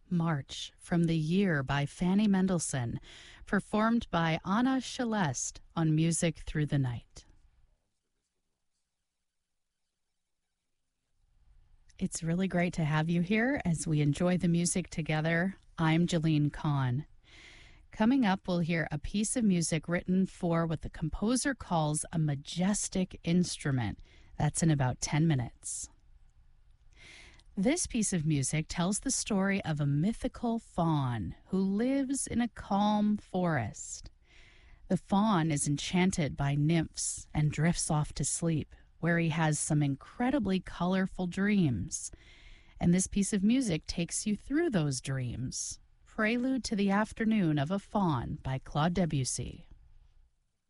March from the Year by Fanny Mendelssohn, performed by Anna Celeste on Music Through the Night. It's really great to have you here as we enjoy the music together. I'm Jeline Kahn. Coming up, we'll hear a piece of music written for what the composer calls a majestic instrument. That's in about 10 minutes. This piece of music tells the story of a mythical faun who lives in a calm forest. The faun is enchanted by nymphs and drifts off to sleep, where he has some incredibly colorful dreams. And this piece of music takes you through those dreams. Prelude to the Afternoon of a Faun by Claude Debussy.